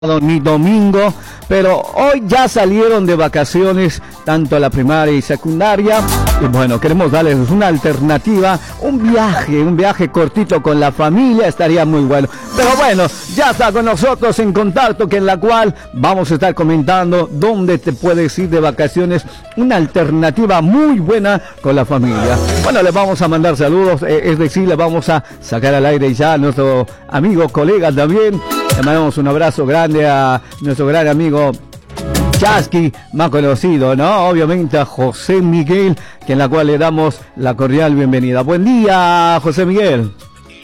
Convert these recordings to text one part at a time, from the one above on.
ni domingo, pero hoy ya salieron de vacaciones tanto la primaria y secundaria y bueno, queremos darles una alternativa, un viaje cortito con la familia, estaría muy bueno. Pero bueno, ya está con nosotros en contacto, que en la cual vamos a estar comentando dónde te puedes ir de vacaciones, una alternativa muy buena con la familia. Bueno, les vamos a mandar saludos, es decir, le vamos a sacar al aire ya a nuestro amigo, colega también. Le mandamos un abrazo grande a nuestro gran amigo Chasqui, más conocido, ¿no? Obviamente a José Miguel, que en la cual le damos la cordial bienvenida. Buen día, José Miguel.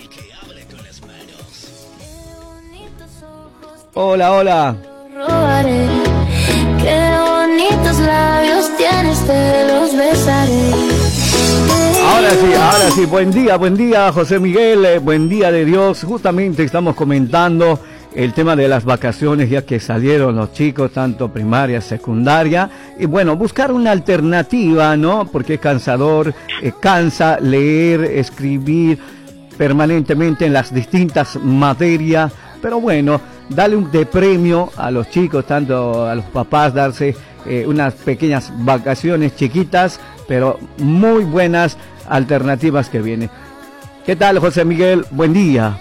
Hola, hola. Qué bonitos labios tienes, te los besaré. Ahora sí, buen día, José Miguel, buen día de Dios. Justamente estamos comentando el tema de las vacaciones, ya que salieron los chicos, tanto primaria, secundaria, y bueno, buscar una alternativa, ¿no? Porque es cansador, cansa leer, escribir permanentemente en las distintas materias, pero bueno, darle un de premio a los chicos, tanto a los papás, darse unas pequeñas vacaciones chiquitas, pero muy buenas alternativas que vienen. ¿Qué tal, José Miguel? Buen día.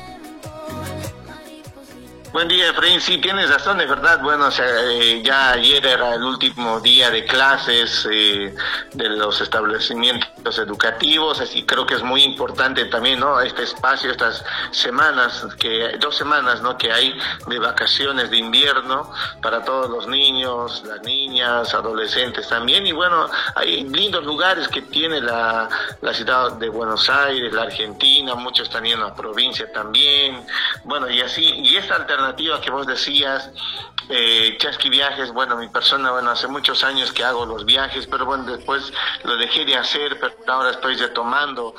Buen día, Efraín. Sí, tienes razón, es verdad. Bueno, o sea, ya ayer era el último día de clases de los establecimientos educativos, así creo que es muy importante también, ¿no? Este espacio, estas semanas, 2 semanas, ¿no? Que hay de vacaciones de invierno para todos los niños, las niñas, adolescentes también. Y bueno, hay lindos lugares que tiene la ciudad de Buenos Aires, la Argentina, muchos están en la provincia también. Bueno, y así, y esta alternativa que vos decías, Chasqui Viajes, bueno, mi persona, bueno, hace muchos años que hago los viajes, pero bueno, después lo dejé de hacer, pero ahora estoy retomando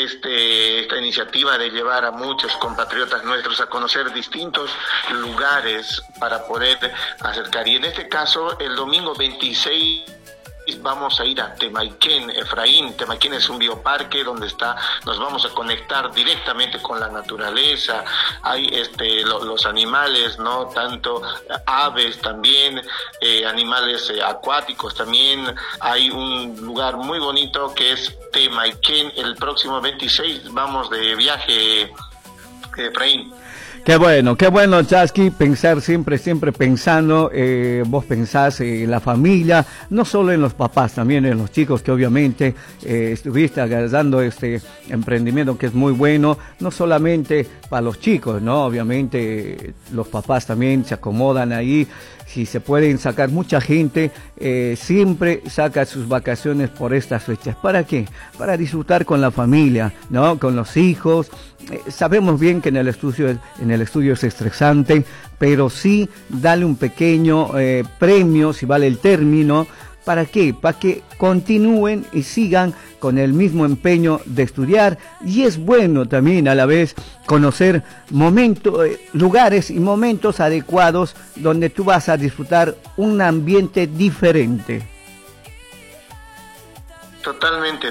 esta iniciativa de llevar a muchos compatriotas nuestros a conocer distintos lugares para poder acercar. Y en este caso, el domingo 26 vamos a ir a Temayquén, Efraín. Temayquén es un bioparque donde nos vamos a conectar directamente con la naturaleza. Hay los animales, ¿no? Tanto aves también, animales acuáticos también. Hay un lugar muy bonito que es Temayquén. El próximo 26 vamos de viaje, Efraín. Qué bueno, Chasqui, pensar siempre pensando, vos pensás en la familia, no solo en los papás, también en los chicos, que obviamente estuviste agarrando este emprendimiento que es muy bueno, no solamente para los chicos, ¿no? Obviamente los papás también se acomodan ahí. Si se pueden sacar, mucha gente siempre saca sus vacaciones por estas fechas. ¿Para qué? Para disfrutar con la familia, ¿no? Con los hijos. Sabemos bien que en el estudio es estresante, pero sí darle un pequeño premio, si vale el término. ¿Para qué? Para que continúen y sigan con el mismo empeño de estudiar, y es bueno también a la vez conocer lugares y momentos adecuados donde tú vas a disfrutar un ambiente diferente. Totalmente,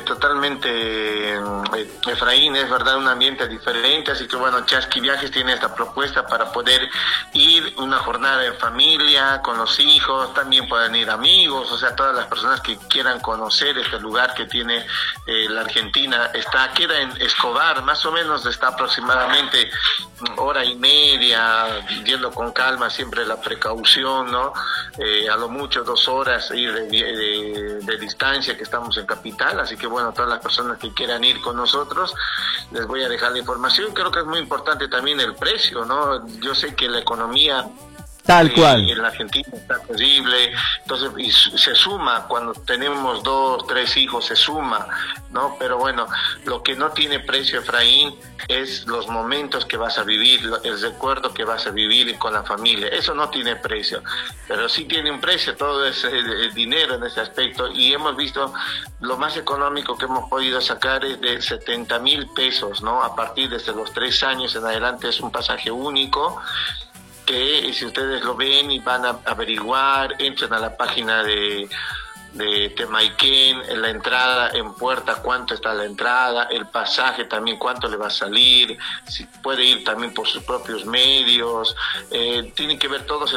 Efraín, es verdad, un ambiente diferente, así que bueno, Chasqui Viajes tiene esta propuesta para poder ir una jornada en familia, con los hijos, también pueden ir amigos, o sea, todas las personas que quieran conocer este lugar que tiene la Argentina. Queda en Escobar, más o menos está aproximadamente 1:30, yendo con calma, siempre la precaución, ¿no? A lo mucho 2 horas ir de distancia, que estamos en capital, así que bueno, todas las personas que quieran ir con nosotros, les voy a dejar la información. Creo que es muy importante también el precio, ¿no? Yo sé que la economía tal cual en la Argentina está terrible, entonces, y se suma, cuando tenemos 2, 3 hijos, se suma, ¿no? Pero bueno, lo que no tiene precio, Efraín, es los momentos que vas a vivir, el recuerdo que vas a vivir con la familia. Eso no tiene precio, pero sí tiene un precio, todo es el dinero en ese aspecto, y hemos visto lo más económico que hemos podido sacar es de 70,000 pesos, ¿no? A partir de los 3 años en adelante es un pasaje único, que si ustedes lo ven y van a averiguar, entren a la página de de Temaiken, en la entrada en puerta, cuánto está la entrada, el pasaje también, cuánto le va a salir, si puede ir también por sus propios medios, tiene que ver todos